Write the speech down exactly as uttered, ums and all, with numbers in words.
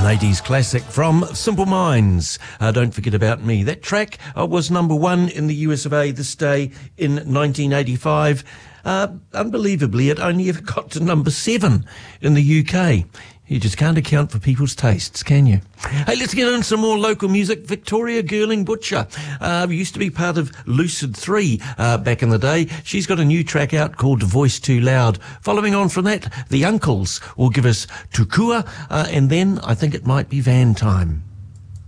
eighties classic from Simple Minds. Uh, don't forget about me. That track uh, was number one in the U S of A this day in nineteen eighty-five. Uh, unbelievably, it only ever got to number seven in the U K. You just can't account for people's tastes, can you? Hey, let's get in some more local music. Victoria Girling Butcher uh, used to be part of Lucid three uh, back in the day. She's got a new track out called Voice Too Loud. Following on from that, the Uncles will give us Tukua, uh, and then I think it might be van time.